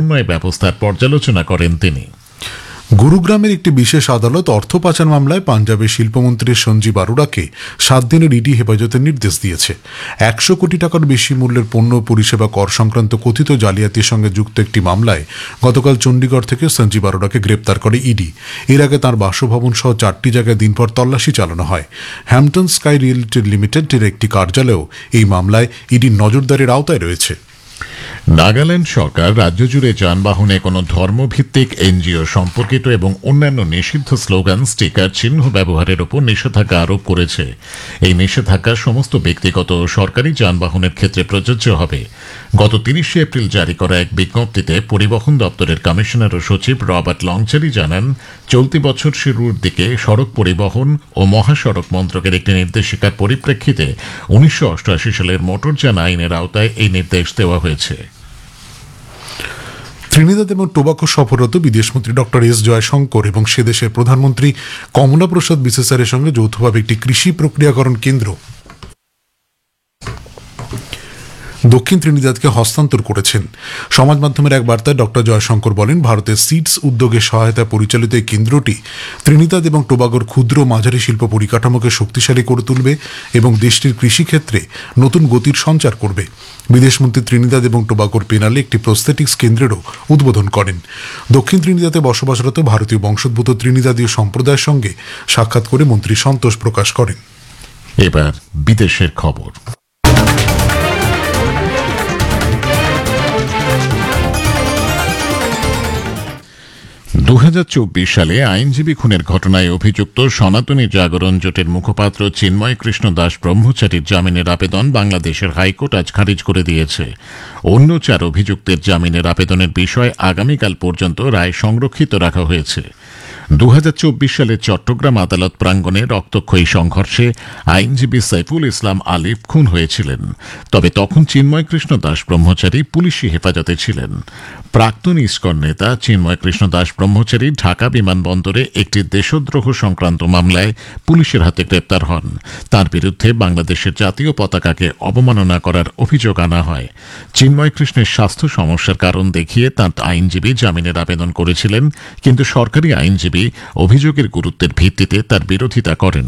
সমন্বয় ব্যবস্থার পর্যালোচনা করেন তিনি। গুরুগ্রামের একটি বিশেষ আদালত অর্থ পাচার মামলায় পাঞ্জাবের শিল্পমন্ত্রী সঞ্জীব আরোরাকে 7 দিনের ইডি হেফাজতের নির্দেশ দিয়েছে। 100 কোটি টাকার বেশি মূল্যের পণ্য পরিষেবা কর সংক্রান্ত কথিত জালিয়াতির সঙ্গে যুক্ত একটি মামলায় গতকাল চণ্ডীগড় থেকে সঞ্জীব আরোরাকে গ্রেপ্তার করে ইডি। এর আগে তাঁর বাসভবন সহ 4টি জায়গায় দিনভর তল্লাশি চালানো হয়। হ্যাম্পটন স্কাই রিয়েলিটি লিমিটেডের একটি কার্যালয়েও এই মামলায় ইডির নজরদারির আওতায় রয়েছে। নাগাল্যান্ড সরকার রাজ্য জুড়ে যানবাহনে কোনো ধর্মভিত্তিক এনজিও সম্পর্কিত এবং অন্যান্য নিষিদ্ধ স্লোগান, স্টিকার, চিহ্ন ব্যবহারের উপর নিষেধাজ্ঞা আরোপ করেছে। এই নিষেধাজ্ঞা সমস্ত ব্যক্তিগত ও সরকারি যানবাহনের ক্ষেত্রে প্রযোজ্য হবে। গত 30 এপ্রিল জারি করা এক বিজ্ঞপ্তিতে পরিবহন দপ্তরের কমিশনার ও সচিব রবার্ট লংচারি জানান, চলতি বছর শুরুর দিকে সড়ক পরিবহন ও মহাসড়ক মন্ত্রকের একটি নির্দেশিকার পরিপ্রেক্ষিতে 1988 সালের মোটরযান আইনের আওতায় এই নির্দেশ দেওয়া হয়েছে। ত্রিনিদাদ এবং টোবাকো সফররত বিদেশমন্ত্রী ডক্টর এস জয়শঙ্কর এবং সে দেশের প্রধানমন্ত্রী কমলা প্রসাদ বিশেষারের সঙ্গে যৌথভাবে একটি কৃষি প্রক্রিয়াকরণ কেন্দ্র দক্ষিণ ত্রিনিদাদকে হস্তান্তর করেছেন। সমাজ মাধ্যমের এক বার্তায় ডক্টর জয়শঙ্কর বলেন, ভারতের সিডস উদ্যোগের সহায়তায় পরিচালিত এই কেন্দ্রটি ত্রিনিদাদ এবং টোবাগোর ক্ষুদ্র মাঝারি শিল্প পরিকাঠামোকে শক্তিশালী করে তুলবে এবং দেশটির কৃষিক্ষেত্রে নতুন গতির সঞ্চার করবে। বিদেশমন্ত্রী ত্রিনিদাদ এবং টোবাগোর পেনালে একটি প্রস্থেটিক্স কেন্দ্রেরও উদ্বোধন করেন। দক্ষিণ ত্রিনিদাদে বসবাসরত ভারতীয় বংশোদ্ভূত ত্রিনিদাদীয় সম্প্রদায়ের সঙ্গে সাক্ষাৎ করে মন্ত্রী সন্তোষ প্রকাশ করেন। এবার বিদেশের খবর। দু সালে আইনজীবী খুনের ঘটনায় অভিযুক্ত সনাতনী জাগরণ জোটের মুখপাত্র চিন্ময় কৃষ্ণ দাস ব্রহ্মচারীর জামিনের আবেদন বাংলাদেশের হাইকোর্ট আজ খারিজ করে দিয়েছে। অন্য 4 অভিযুক্তের জামিনের আবেদনের বিষয় আগামীকাল পর্যন্ত রায় সংরক্ষিত রাখা হয়েছে। 2024 সালে চট্টগ্রাম আদালত প্রাঙ্গণে রক্তক্ষয়ী সংঘর্ষে আইনজীবী সাইফুল ইসলাম আলিফ খুন হয়েছিলেন। তবে তখন চিন্ময় কৃষ্ণ দাস ব্রহ্মচারী পুলিশি হেফাজতে ছিলেন। প্রাক্তন ইসকন নেতা চিন্ময় কৃষ্ণ দাস ব্রহ্মচারী ঢাকা বিমানবন্দরে একটি দেশদ্রোহ সংক্রান্ত মামলায় পুলিশের হাতে গ্রেপ্তার হন। তার বিরুদ্ধে বাংলাদেশের জাতীয় পতাকাকে অবমাননা করার অভিযোগ আনা হয়। চিন্ময় কৃষ্ণের স্বাস্থ্য সমস্যার কারণ দেখিয়ে তাঁর আইনজীবী জামিনের আবেদন করেছিলেন, কিন্তু সরকারি আইনজীবী অভিযোগের গুরুত্বের ভিত্তিতে তার বিরোধিতা করেন।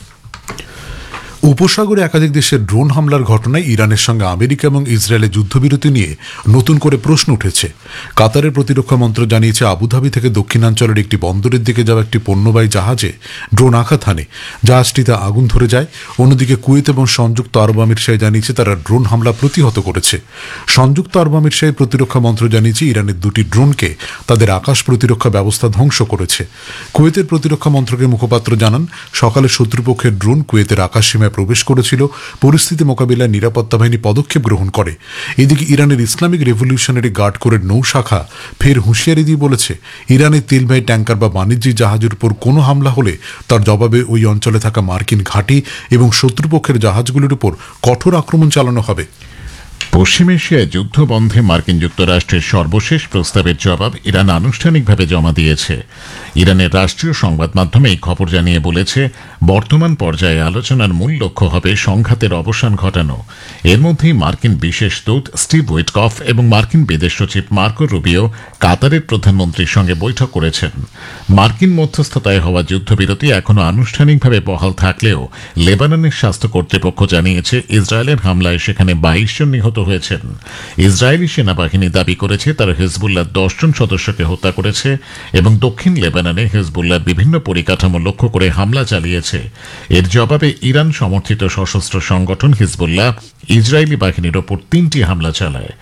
উপসাগরে একাধিক দেশের ড্রোন হামলার ঘটনায় ইরানের সঙ্গে আমেরিকা এবং ইসরায়েলের যুদ্ধবিরতি নিয়ে নতুন করে প্রশ্ন উঠেছে। কাতারের প্রতিরক্ষা মন্ত্রক জানিয়েছে, আবুধাবি থেকে দক্ষিণাঞ্চলের একটি বন্দরের দিকে যাওয়া একটি পণ্যবাহী জাহাজে ড্রোন আঘাত হানে, জাহাজটিতে আগুন ধরে যায়। অন্যদিকে কুয়েত এবং সংযুক্ত আরব আমিরশাহী জানিয়েছে তারা ড্রোন হামলা প্রতিহত করেছে। সংযুক্ত আরব আমিরশাহী প্রতিরক্ষা মন্ত্রক জানিয়েছে ইরানের 2টি ড্রোনকে তাদের আকাশ প্রতিরক্ষা ব্যবস্থা ধ্বংস করেছে। কুয়েতের প্রতিরক্ষা মন্ত্রকের মুখপাত্র জানান, সকালে শত্রুপক্ষের ড্রোন কুয়েতের আকাশ সীমায় প্রবেশ করেছিল। পরিস্থিতি মোকাবিলায় নিরাপত্তা বাহিনী পদক্ষেপ গ্রহণ করে। এদিকে ইরানের ইসলামিক রেভলিউশনারি গার্ড কোরের নৌ শাখা ফের হুঁশিয়ারি দিয়ে বলেছে, ইরানের তেলবাহী ট্যাঙ্কার বা বাণিজ্যিক জাহাজের উপর কোনো হামলা হলে তার জবাবে ওই অঞ্চলে থাকা মার্কিন ঘাঁটি এবং শত্রুপক্ষের জাহাজগুলির উপর কঠোর আক্রমণ চালানো হবে। পশ্চিম এশিয়ায় যুদ্ধ বন্ধে মার্কিন যুক্তরাষ্ট্রের সর্বশেষ প্রস্তাবের জবাব ইরান আনুষ্ঠানিকভাবে জমা দিয়েছে। ইরানের রাষ্ট্রীয় সংবাদ মাধ্যমে এই খবর জানিয়ে বলেছে, বর্তমান পর্যায়ে আলোচনার মূল লক্ষ্য হবে সংঘাতের অবসান ঘটানো। এর মধ্যেই মার্কিন বিশেষ দূত স্টিভ উইটকফ এবং মার্কিন বিদেশ সচিব মার্কো রুবিও কাতারের প্রধানমন্ত্রীর সঙ্গে বৈঠক করেছেন। মার্কিন মধ্যস্থতায় হওয়া যুদ্ধবিরতি এখনও আনুষ্ঠানিকভাবে বহাল থাকলেও লেবাননের স্বাস্থ্য কর্তৃপক্ষ জানিয়েছে, ইসরায়েলের হামলায় সেখানে 22 জন নিহত হয়েছেন। ইসরায়েলি সেনাবাহিনী দাবি করেছে তারা হিজবুল্লাহর 10 জন সদস্যকে হত্যা করেছে এবং দক্ষিণ লেবাননে হিজবুল্লাহর বিভিন্ন পরিকাঠামো লক্ষ্য করে হামলা চালিয়েছে। এর জবাবে ইরান সমর্থিত সশস্ত্র সংগঠন হিজবুল্লাহ ইসরায়েলি বাহিনীর ওপর 3টি হামলা চালায়।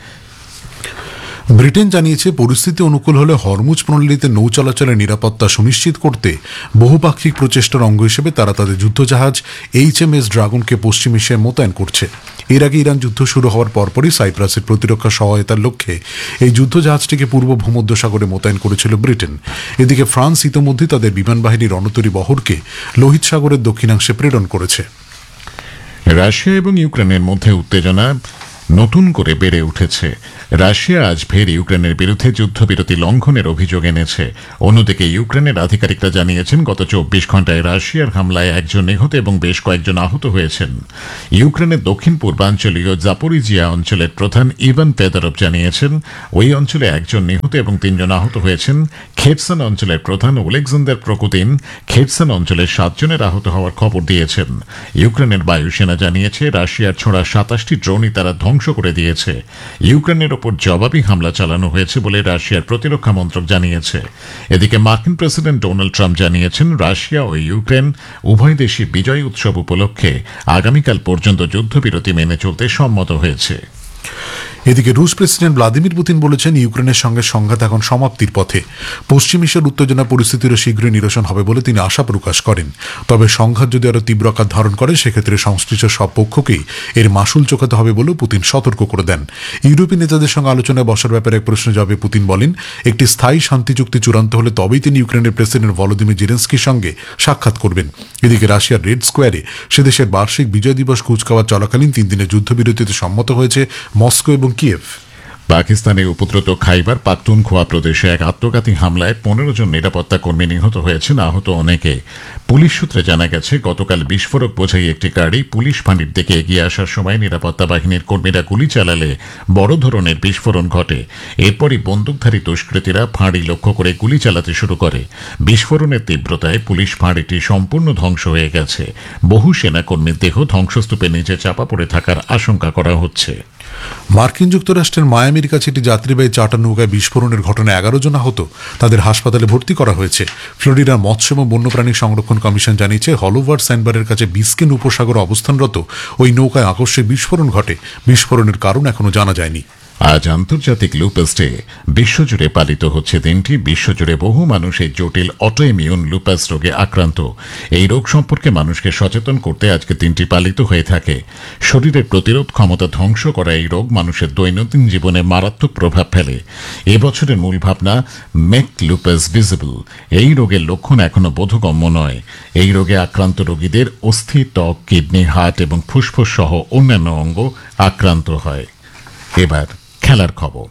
ব্রিটেন জানিয়েছে, পরিস্থিতি অনুকূল হলে হরমুজ প্রণালীতে নৌ চলাচলের নিরাপত্তা সুনিশ্চিত করতে বহুপাক্ষিক প্রচেষ্টার অঙ্গ হিসেবে তারা তাদের যুদ্ধজাহাজ HMS ড্রাগনকে পশ্চিম এশিয়ায় মোতায়েন করছে। এর আগে ইরান যুদ্ধ শুরু হওয়ার পরপরই সাইপ্রাসের প্রতিরক্ষা সহায়তার লক্ষ্যে এই যুদ্ধজাহাজটিকে পূর্ব ভূমধ্যসাগরে মোতায়েন করেছিল ব্রিটেন। এদিকে ফ্রান্স ইতোমধ্যে তাদের বিমান বাহিনীর রণতরী বহরকে লোহিত সাগরের দক্ষিণাংশে প্রেরণ করেছে। রাশিয়া এবং ইউক্রেনের মধ্যে উত্তেজনা নতুন করে বেড়ে উঠেছে। রাশিয়া আজ ফের ইউক্রেনের বিরুদ্ধে যুদ্ধবিরতি লঙ্ঘনের অভিযোগ এনেছে। অন্যদিকে ইউক্রেনের আধিকারিকরা জানিয়েছেন গত 24 ঘণ্টায় রাশিয়ার হামলায় একজন নিহত এবং বেশ কয়েকজন আহত হয়েছেন। ইউক্রেনের দক্ষিণ পূর্বাঞ্চলীয় জাপোরিজিয়া অঞ্চলের প্রধান ইভান পেদারভ জানিয়েছেন ওই অঞ্চলে একজন নিহত এবং 3 জন আহত হয়েছেন। খেরসন অঞ্চলের প্রধান ওলেকজান্ডার প্রকোতিন খেরসন অঞ্চলের 7 জনের আহত হওয়ার খবর দিয়েছেন। ইউক্রেনের বায়ুসেনা জানিয়েছে রাশিয়ার ছোড়া 27টি ড্রোনই তারা ধ্বংস করে দিয়েছে। ইউক্রেনের ওপর জবাবি হামলা চালানো হয়েছে বলে রাশিয়ার প্রতিরক্ষা মন্ত্রক জানিয়েছে। এদিকে মার্কিন প্রেসিডেন্ট ডোনাল্ড ট্রাম্প জানিয়েছেন রাশিয়া ও ইউক্রেন উভয় দেশই বিজয় উৎসব উপলক্ষে আগামীকাল পর্যন্ত যুদ্ধবিরতি মেনে চলতে সম্মত হয়েছে। এদিকে রুশ প্রেসিডেন্ট ভ্লাদিমির পুতিন বলেছেন ইউক্রেনের সঙ্গে সংঘাত এখন সমাপ্তির পথে। পশ্চিম এশিয়ার উত্তেজনা পরিস্থিতিরও শীঘ্রই নিরসন হবে বলে তিনি আশা প্রকাশ করেন। তবে সংঘাত যদি আরও তীব্র আকার ধারণ করে সেক্ষেত্রে সংশ্লিষ্ট সব পক্ষকেই এর মাসুল চোকাতে হবে বলেও পুতিন সতর্ক করে দেন। ইউরোপীয় নেতাদের সঙ্গে আলোচনায় বসার ব্যাপারে এক প্রশ্নের জবাবে পুতিন বলেন একটি স্থায়ী শান্তি চুক্তি চূড়ান্ত হলে তবেই তিনি ইউক্রেনের প্রেসিডেন্ট ভলোদিমির জেলেনস্কির সঙ্গে সাক্ষাৎ করবেন। এদিকে রাশিয়ার রেড স্কোয়ারে সে দেশের বার্ষিক বিজয় দিবস কুচকাওয়াজ চলাকালীন 3 দিনের যুদ্ধবিরতিতে সম্মত হয়েছে মস্কো এবং কিয়েভ। পাকিস্তানে উপদ্রুত খাইবার পাখতুনখোয়া প্রদেশে এক আত্মঘাতী হামলায় 15 জন নিরাপত্তা কর্মী নিহত হয়েছেন, আহত অনেকে। পুলিশ সূত্রে জানা গেছে গতকাল বিস্ফোরক বোঝাই একটি গাড়ি পুলিশ ফাঁড়ির দিকে এগিয়ে আসার সময় নিরাপত্তা বাহিনীর কর্মীরা গুলি চালালে বড় ধরনের বিস্ফোরণ ঘটে। এরপরই বন্দুকধারী দুষ্কৃতীরা ফাঁড়ি লক্ষ্য করে গুলি চালাতে শুরু করে। বিস্ফোরণের তীব্রতায় পুলিশ ফাঁড়িটি সম্পূর্ণ ধ্বংস হয়ে গেছে। বহু সেনাকর্মীর দেহ ধ্বংসস্তূপের নিচে চাপা পড়ে থাকার আশঙ্কা করা হচ্ছে। মার্কিন যুক্তরাষ্ট্রের মায়ামির কাছে একটি যাত্রীবাহী চার্টার নৌকায় বিস্ফোরণের ঘটনায় 11 জন আহত, তাদের হাসপাতালে ভর্তি করা হয়েছে। ফ্লোরিডার মৎস্য এবং বন্যপ্রাণী সংরক্ষণ কমিশন জানিয়েছে হলোভার্ড স্যান্ডবারের কাছে বিস্কিন উপসাগরে অবস্থানরত ওই নৌকায় আকস্মিক বিস্ফোরণ ঘটে। বিস্ফোরণের কারণ এখনো জানা যায়নি। আজ আন্তর্জাতিক লুপাস ডে। বিশ্বজুড়ে পালিত হচ্ছে দিনটি। বিশ্বজুড়ে বহু মানুষ এই জটিল অটোইমিউন লুপাস রোগে আক্রান্ত। এই রোগ সম্পর্কে মানুষকে সচেতন করতে আজকে দিনটি পালিত হয়ে থাকে। শরীরের প্রতিরোধ ক্ষমতা ধ্বংস করা এই রোগ মানুষের দৈনন্দিন জীবনে মারাত্মক প্রভাব ফেলে। এবছরের মূল ভাবনা মেক লুপাস ভিজিবল। এই রোগের লক্ষণ এখনো বোধগম্য নয়। এই রোগে আক্রান্ত রোগীদের অস্থি, ত্বক, কিডনি, হার্ট এবং ফুসফুস সহ অন্যান্য অঙ্গ আক্রান্ত হয়। এবার খেলার খবর।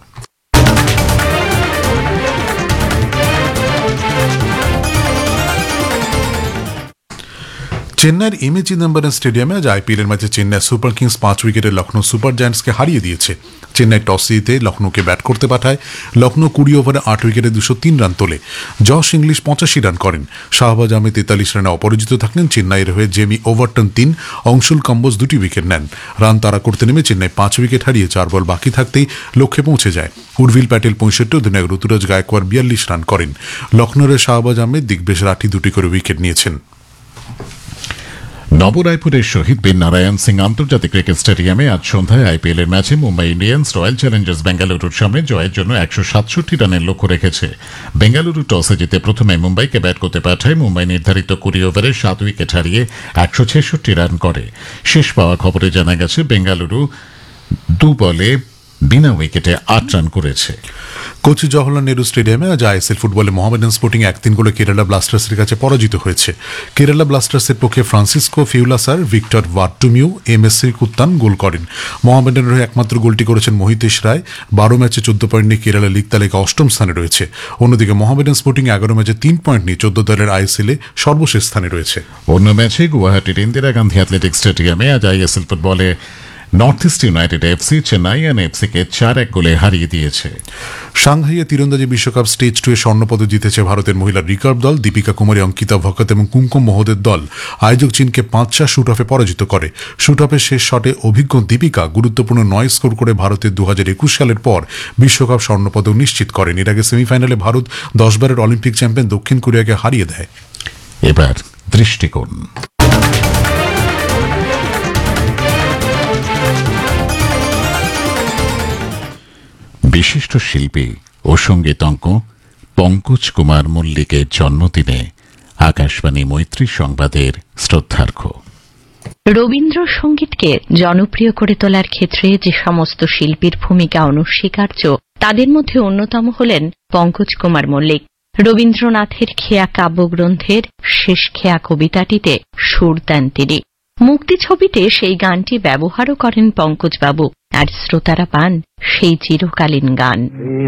চেন্নাইয়ের এমএ চিদম্বরম স্টেডিয়ামে আজ আইপিএল এর ম্যাচে চেন্নাই সুপার কিংস 5 উইকেটে লখনৌ সুপার জায়ান্টসকে হারিয়ে দিয়েছে। চেন্নাই টস জিতে লখনৌকে ব্যাট করতে পাঠায়। লখনৌ 20 ওভারে 8 উইকেটে 203 রান তোলে। জশ ইংলিশ 85 রান করেন। শাহবাজ আহমেদ 43 রানে অপরাজিত থাকলেন। চেন্নাইয়ের হয়ে জেমি ওভারটন 3, অংশুল কম্বোজ 2টি উইকেট নেন। রান তাড়া করতে নেমে চেন্নাই 5 উইকেট হারিয়ে 4 বল বাকি থাকতেই লক্ষ্যে পৌঁছে যায়। উর্ভিল প্যাটেল 65, অধিনায়ক ঋতুরাজ গায়কোয়াড় 42 রান করেন। লখনৌয়ের শাহবাজ আহমেদ, দিগ্বেশ রাঠি 2টি করে উইকেট নিয়েছেন। নবরায়পুরের শহীদ বীর নারায়ণ সিং আন্তর্জাতিক ক্রিকেট স্টেডিয়ামে আজ সন্ধ্যায় আইপিএল এর ম্যাচে মুম্বাই ইন্ডিয়ান্স রয়্যাল চ্যালেঞ্জার্স বেঙ্গালুরুর সামনে জয়ের জন্য 167 রানের লক্ষ্য রেখেছে। বেঙ্গালুরু টসে জিতে প্রথমে মুম্বাইকে ব্যাট করতে পাঠায়। মুম্বাই নির্ধারিত 20 ওভারে 7 উইকেট হারিয়ে 166 রান করে। শেষ পাওয়া খবরে জানা গেছে বেঙ্গালুরু 2 বলে বিনা উইকেটে 8 রান করেছে। কোচি জওহরলাল নেহরু স্টেডিয়ামে আজ আইএসএল ফুটবলে মোহামেডান স্পোর্টিং 1-3 গোলে কেরালা ব্লাস্টার্সের কাছে পরাজিত হয়েছে। কেরালা ব্লাস্টার্সের পক্ষে ফ্রান্সিসকো ফিউলাসার, ভিক্টর ভার্টুমিউ, এমএস শ্রীকুত্তান গোল করেন। মোহামেডানের হয়ে একমাত্র গোলটি করেছেন মোহিতেশ রায়। 12 ম্যাচে 14 পয়েন্ট নিয়ে কেরালা লিগ তালিকা 8ম স্থানে রয়েছে। অন্যদিকে মোহামেডান স্পোর্টিং 11 ম্যাচে 3 পয়েন্ট নিয়ে 14 দলের আইএসএল-এ সর্বশেষ স্থানে রয়েছে। অন্য ম্যাচে গুয়াহাটির ইন্দিরা গান্ধী অ্যাথলেটিক স্টেডিয়ামে আজ আইএসএল ফুটবলে north east United FC Chennai এফসিকে 4-1 গোলে হারিয়ে দিয়েছে। সাংহাইয়ে তীরন্দাজি বিশ্বকাপ স্টেজ 2 এ স্বর্ণপদক জিতেছে ভারতের মহিলা রিকার্ভ দল। দীপিকা কুমারী, অঙ্কিতা ভকত এবং কুমকুম মোহদের দল আয়োজক চীনকে 5-4 শুট অফে পরাজিত করে। শুট অফের শেষ শটে অভিজ্ঞ দীপিকা গুরুত্বপূর্ণ 9 স্কোর করে ভারতের 2021 সালের পর বিশ্বকাপ স্বর্ণপদক নিশ্চিত করেন। এর আগে সেমিফাইনালে ভারত 10 বারের অলিম্পিক চ্যাম্পিয়ন দক্ষিণ কোরিয়াকে হারিয়ে দেয়। এবার দৃষ্টিকোণ। বিশিষ্ট শিল্পী ও সঙ্গীতজ্ঞ পঙ্কজ কুমার মল্লিকের জন্মদিনে আকাশবাণী মৈত্রী সংবাদের শ্রদ্ধার্ঘ্য। রবীন্দ্রসঙ্গীতকে জনপ্রিয় করে তোলার ক্ষেত্রে যে সমস্ত শিল্পীর ভূমিকা অনস্বীকার্য তাদের মধ্যে অন্যতম হলেন পঙ্কজ কুমার মল্লিক। রবীন্দ্রনাথের খেয়া কাব্যগ্রন্থের শেষ খেয়া কবিতাটিতে সুর দেন তিনি। মুক্তি ছবিতে সেই গানটি ব্যবহারও করেন পঙ্কজবাবু। আর শ্রোতারা পান সেই চিরকালীন গান।